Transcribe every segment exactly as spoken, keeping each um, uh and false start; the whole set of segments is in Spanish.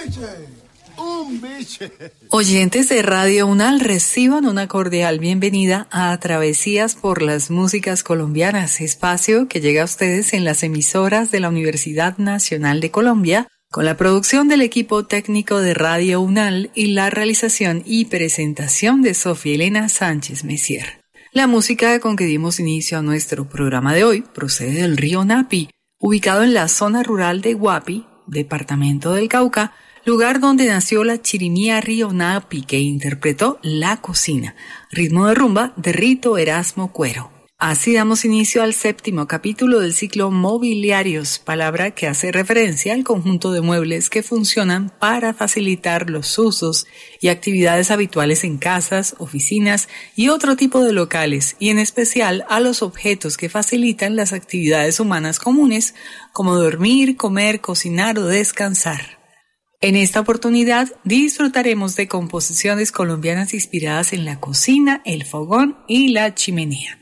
Un biche. Oyentes de Radio UNAL, reciban una cordial bienvenida a Travesías por las Músicas Colombianas, espacio que llega a ustedes en las emisoras de la Universidad Nacional de Colombia, con la producción del equipo técnico de Radio UNAL y la realización y presentación de Sofía Elena Sánchez Messier. La música con que dimos inicio a nuestro programa de hoy procede del río Napi, ubicado en la zona rural de Guapi, departamento del Cauca, lugar donde nació la chirimía Río Napi, que interpretó La Cocina, ritmo de rumba de Rito Erasmo Cuero. Así damos inicio al séptimo capítulo del ciclo Mobiliarios, palabra que hace referencia al conjunto de muebles que funcionan para facilitar los usos y actividades habituales en casas, oficinas y otro tipo de locales, y en especial a los objetos que facilitan las actividades humanas comunes, como dormir, comer, cocinar o descansar. En esta oportunidad disfrutaremos de composiciones colombianas inspiradas en la cocina, el fogón y la chimenea.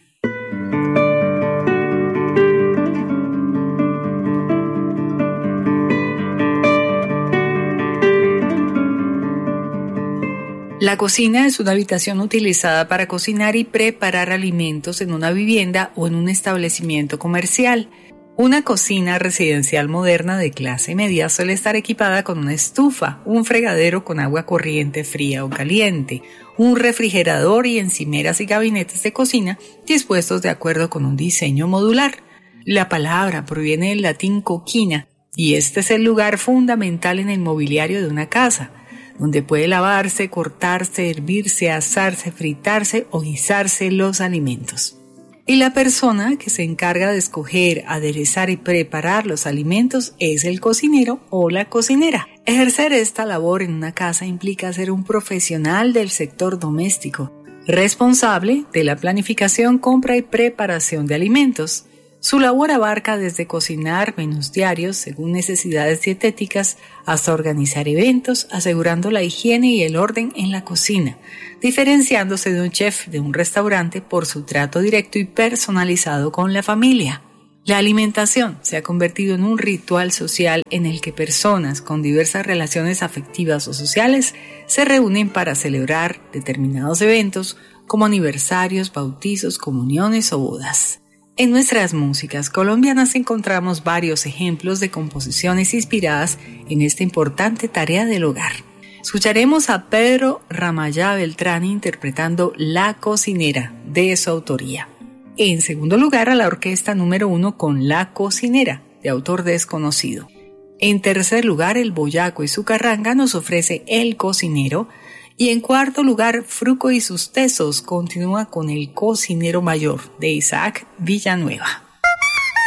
La cocina es una habitación utilizada para cocinar y preparar alimentos en una vivienda o en un establecimiento comercial. Una cocina residencial moderna de clase media suele estar equipada con una estufa, un fregadero con agua corriente fría o caliente, un refrigerador y encimeras y gabinetes de cocina dispuestos de acuerdo con un diseño modular. La palabra proviene del latín coquina y este es el lugar fundamental en el mobiliario de una casa, donde puede lavarse, cortarse, hervirse, asarse, fritarse o guisarse los alimentos. Y la persona que se encarga de escoger, aderezar y preparar los alimentos es el cocinero o la cocinera. Ejercer esta labor en una casa implica ser un profesional del sector doméstico, responsable de la planificación, compra y preparación de alimentos. Su labor abarca desde cocinar menús diarios según necesidades dietéticas hasta organizar eventos, asegurando la higiene y el orden en la cocina, diferenciándose de un chef de un restaurante por su trato directo y personalizado con la familia. La alimentación se ha convertido en un ritual social en el que personas con diversas relaciones afectivas o sociales se reúnen para celebrar determinados eventos como aniversarios, bautizos, comuniones o bodas. En nuestras músicas colombianas encontramos varios ejemplos de composiciones inspiradas en esta importante tarea del hogar. Escucharemos a Pedro Ramayá Beltrán interpretando La Cocinera, de su autoría. En segundo lugar, a la orquesta número uno con La Cocinera, de autor desconocido. En tercer lugar, el Boyaco y su carranga nos ofrece El Cocinero. Y en cuarto lugar, Fruco y sus tesos continúa con El Cocinero Mayor, de Isaac Villanueva.